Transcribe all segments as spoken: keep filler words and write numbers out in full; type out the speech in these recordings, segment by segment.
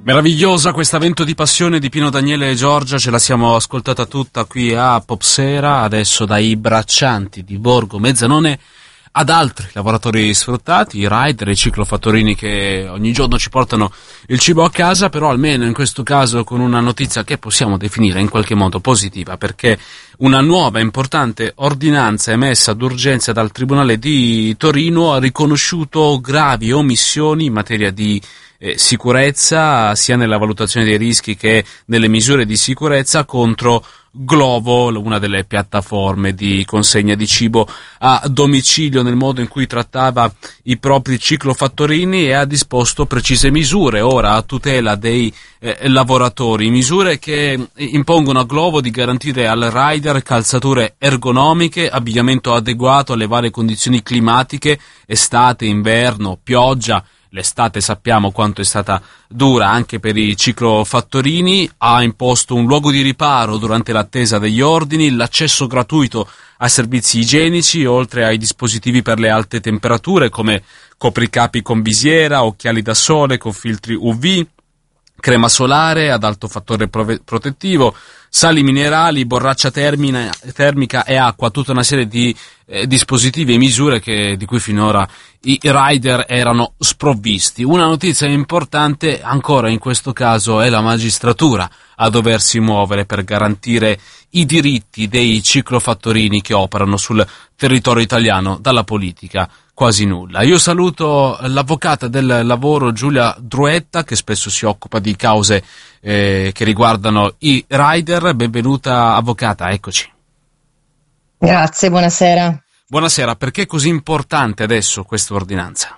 Meravigliosa questa Vento di passione di Pino Daniele e Giorgia, ce la siamo ascoltata tutta qui a Popsera, adesso dai braccianti di Borgo Mezzanone ad altri lavoratori sfruttati, i rider, i ciclofattorini che ogni giorno ci portano il cibo a casa, però almeno in questo caso con una notizia che possiamo definire in qualche modo positiva, perché una nuova importante ordinanza emessa d'urgenza dal Tribunale di Torino ha riconosciuto gravi omissioni in materia di Eh, sicurezza, sia nella valutazione dei rischi che nelle misure di sicurezza contro Glovo, una delle piattaforme di consegna di cibo a domicilio, nel modo in cui trattava i propri ciclofattorini, e ha disposto precise misure ora a tutela dei eh, lavoratori, misure che impongono a Glovo di garantire al rider calzature ergonomiche, abbigliamento adeguato alle varie condizioni climatiche, estate, inverno, pioggia. L'estate sappiamo quanto è stata dura anche per i ciclofattorini, ha imposto un luogo di riparo durante l'attesa degli ordini, l'accesso gratuito a servizi igienici, oltre ai dispositivi per le alte temperature come copricapi con visiera, occhiali da sole con filtri U V, crema solare ad alto fattore prove- protettivo, sali minerali, borraccia termina, termica e acqua, tutta una serie di eh, dispositivi e misure che, di cui finora i rider erano sprovvisti. Una notizia importante ancora in questo caso è la magistratura a doversi muovere per garantire i diritti dei ciclofattorini che operano sul territorio italiano, dalla politica quasi nulla. Io saluto l'avvocata del lavoro Giulia Druetta, che spesso si occupa di cause eh, che riguardano i rider. Benvenuta avvocata, eccoci. Grazie, buonasera. Buonasera, perché è così importante adesso questa ordinanza?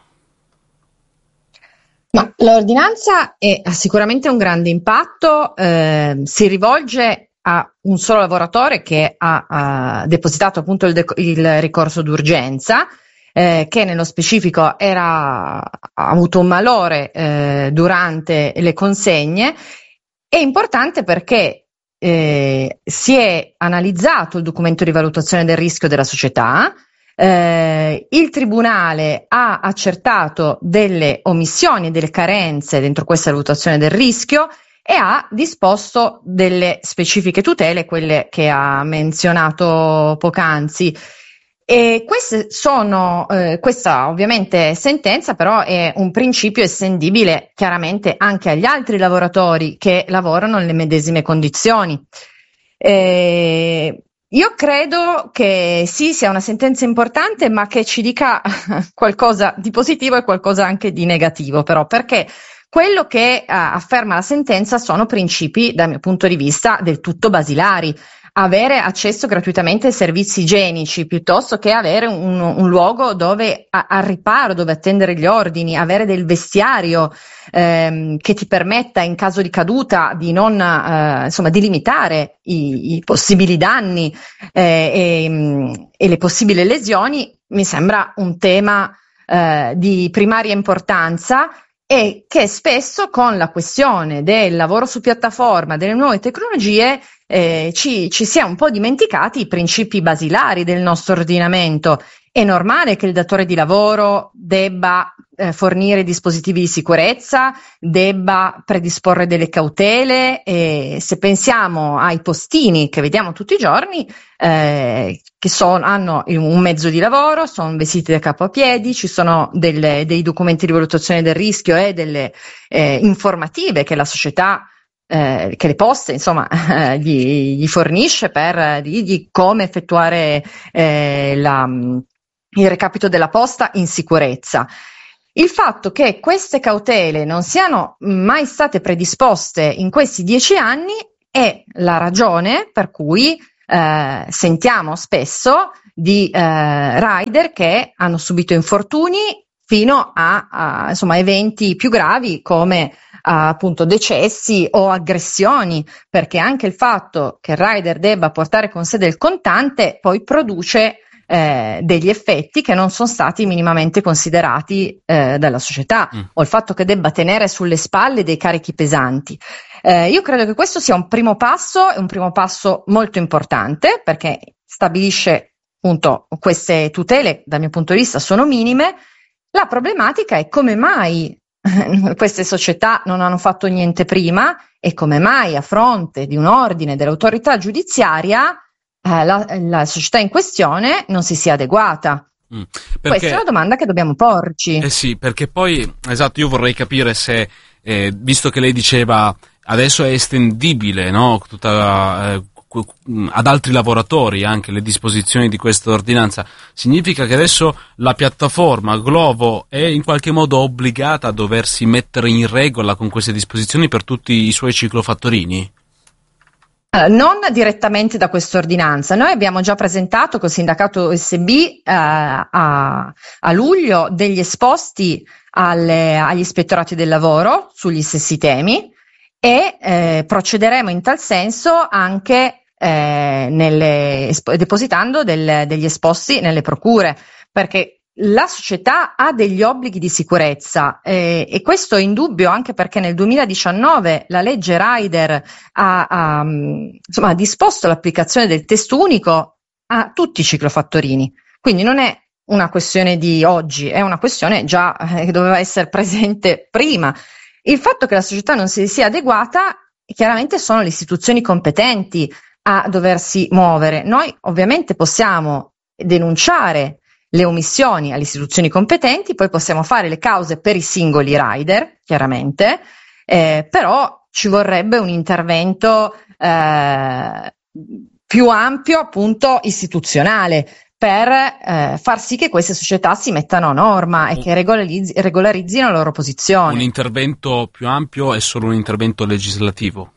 Ma l'ordinanza è, ha sicuramente un grande impatto, eh, si rivolge a un solo lavoratore che ha, ha depositato appunto il, de- il ricorso d'urgenza, Eh, che nello specifico era, ha avuto un malore eh, durante le consegne. È importante perché eh, si è analizzato il documento di valutazione del rischio della società, eh, il Tribunale ha accertato delle omissioni e delle carenze dentro questa valutazione del rischio e ha disposto delle specifiche tutele, quelle che ha menzionato poc'anzi. E queste sono, eh, questa ovviamente sentenza però è un principio estendibile chiaramente anche agli altri lavoratori che lavorano nelle medesime condizioni. Eh, io credo che sì, sia una sentenza importante, ma che ci dica qualcosa di positivo e qualcosa anche di negativo, però, perché quello che eh, afferma la sentenza sono principi, dal mio punto di vista, del tutto basilari. Avere accesso gratuitamente ai servizi igienici piuttosto che avere un, un luogo dove a, al riparo, dove attendere gli ordini, avere del vestiario ehm, che ti permetta in caso di caduta di non eh, insomma di limitare i, i possibili danni eh, e, e le possibili lesioni, mi sembra un tema eh, di primaria importanza, e che spesso con la questione del lavoro su piattaforma, delle nuove tecnologie, eh, ci, ci si è un po' dimenticati i principi basilari del nostro ordinamento. È normale che il datore di lavoro debba eh, fornire dispositivi di sicurezza, debba predisporre delle cautele, e se pensiamo ai postini che vediamo tutti i giorni, eh, che sono, hanno un mezzo di lavoro, sono vestiti da capo a piedi, ci sono delle, dei documenti di valutazione del rischio e delle eh, informative che la società, eh, che le poste insomma eh, gli, gli fornisce per dirgli come effettuare eh, la, il recapito della posta in sicurezza. Il fatto che queste cautele non siano mai state predisposte in questi dieci anni è la ragione per cui eh, sentiamo spesso di eh, rider che hanno subito infortuni fino a, a insomma eventi più gravi come appunto decessi o aggressioni, perché anche il fatto che il rider debba portare con sé del contante poi produce eh, degli effetti che non sono stati minimamente considerati eh, dalla società, mm. o il fatto che debba tenere sulle spalle dei carichi pesanti. Eh, io credo che questo sia un primo passo, è un primo passo molto importante, perché stabilisce appunto queste tutele, dal mio punto di vista sono minime. La problematica è come mai queste società non hanno fatto niente prima e come mai a fronte di un ordine dell'autorità giudiziaria eh, la, la società in questione non si sia adeguata. Mm, perché, questa è la domanda che dobbiamo porci. Eh sì, perché poi, esatto, io vorrei capire se, eh, visto che lei diceva adesso è estendibile, no, tutta, eh, ad altri lavoratori anche le disposizioni di questa ordinanza, significa che adesso la piattaforma Glovo è in qualche modo obbligata a doversi mettere in regola con queste disposizioni per tutti i suoi ciclofattorini? Non direttamente da questa ordinanza. Noi abbiamo già presentato col sindacato O S B eh, a, a luglio degli esposti alle, agli ispettorati del lavoro sugli stessi temi e eh, procederemo in tal senso anche eh, nelle, depositando del, degli esposti nelle procure, perché la società ha degli obblighi di sicurezza eh, e questo è indubbio anche perché nel duemiladiciannove la legge Rider ha, ha, insomma, ha disposto l'applicazione del testo unico a tutti i ciclofattorini, quindi non è una questione di oggi, è una questione già eh, che doveva essere presente prima. Il fatto che la società non si sia adeguata, chiaramente sono le istituzioni competenti a doversi muovere. Noi ovviamente possiamo denunciare le omissioni alle istituzioni competenti, poi possiamo fare le cause per i singoli rider, chiaramente, eh, però ci vorrebbe un intervento eh, più ampio, appunto, istituzionale, per eh, far sì che queste società si mettano a norma e che regolarizz- regolarizzino la loro posizione. Un intervento più ampio è solo un intervento legislativo?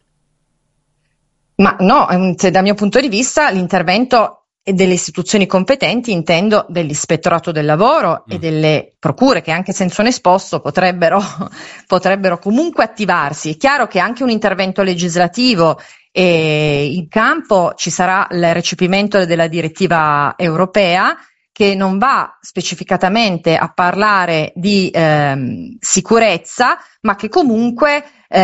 Ma no, dal mio punto di vista l'intervento e delle istituzioni competenti, intendo dell'ispettorato del lavoro mm. e delle procure che anche senza un esposto potrebbero, potrebbero comunque attivarsi. È chiaro che anche un intervento legislativo e in campo ci sarà il recepimento della direttiva europea che non va specificatamente a parlare di ehm, sicurezza, ma che comunque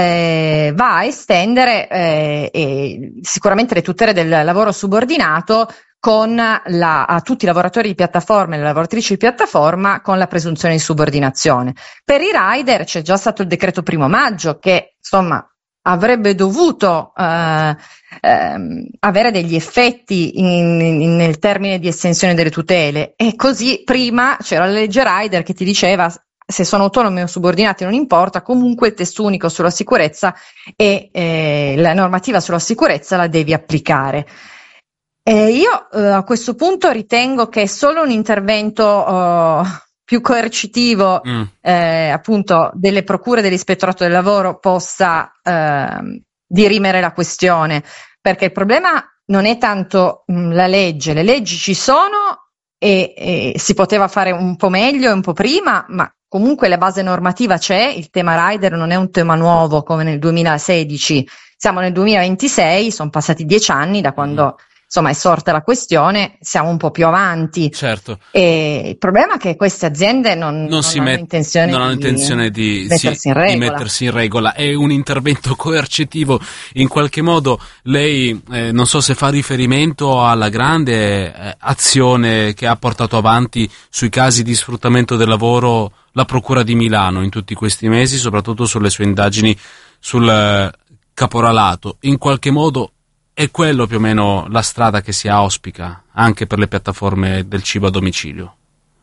eh, va a estendere eh, e sicuramente le tutele del lavoro subordinato con la, a tutti i lavoratori di piattaforma e le lavoratrici di piattaforma con la presunzione di subordinazione. Per i rider c'è già stato il decreto primo maggio che insomma avrebbe dovuto eh, ehm, avere degli effetti in, in, nel termine di estensione delle tutele e così prima c'era la legge rider che ti diceva se sono autonomi o subordinati non importa, comunque il testo unico sulla sicurezza e eh, la normativa sulla sicurezza la devi applicare. Eh, io eh, a questo punto ritengo che solo un intervento oh, più coercitivo mm. eh, appunto delle procure dell'ispettorato del lavoro possa eh, dirimere la questione, perché il problema non è tanto mh, la legge, le leggi ci sono e, e si poteva fare un po' meglio e un po' prima, ma comunque la base normativa c'è, il tema rider non è un tema nuovo come nel duemilasedici, siamo nel duemilaventisei, sono passati dieci anni da quando mm. insomma è sorta la questione, siamo un po' più avanti. Certo. E il problema è che queste aziende non, non, non, si hanno, met- intenzione non hanno di intenzione di mettersi, sì, in regola. di mettersi in regola. È un intervento coercitivo. In qualche modo lei, eh, non so se fa riferimento alla grande eh, azione che ha portato avanti sui casi di sfruttamento del lavoro la Procura di Milano in tutti questi mesi, soprattutto sulle sue indagini sul eh, caporalato. In qualche modo è quello più o meno la strada che si auspica anche per le piattaforme del cibo a domicilio?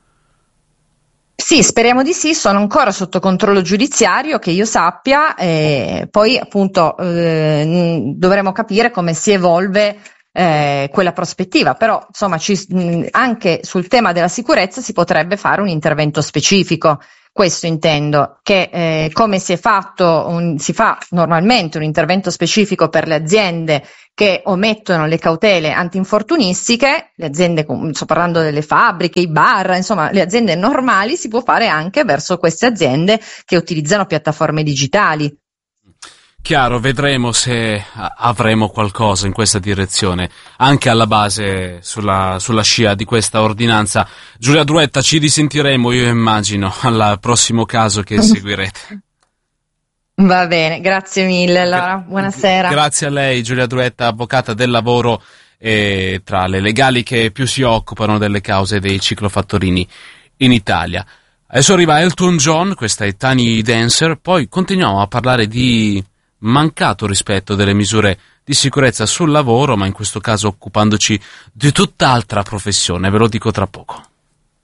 Sì, speriamo di sì, sono ancora sotto controllo giudiziario che io sappia, e poi appunto eh, dovremo capire come si evolve eh, quella prospettiva, però insomma ci, anche sul tema della sicurezza si potrebbe fare un intervento specifico. Questo intendo, che eh, come si è fatto, un, si fa normalmente un intervento specifico per le aziende che omettono le cautele antinfortunistiche, le aziende, sto parlando delle fabbriche, i bar, insomma le aziende normali, si può fare anche verso queste aziende che utilizzano piattaforme digitali. Chiaro, vedremo se avremo qualcosa in questa direzione, anche alla base sulla, sulla scia di questa ordinanza. Giulia Druetta, ci risentiremo, io immagino, al prossimo caso che seguirete. Va bene, grazie mille, allora, buonasera. Grazie a lei, Giulia Druetta, avvocata del lavoro e tra le legali che più si occupano delle cause dei ciclofattorini in Italia. Adesso arriva Elton John, questa è Tiny Dancer, poi continuiamo a parlare di mancato rispetto delle misure di sicurezza sul lavoro, ma in questo caso occupandoci di tutt'altra professione, ve lo dico tra poco.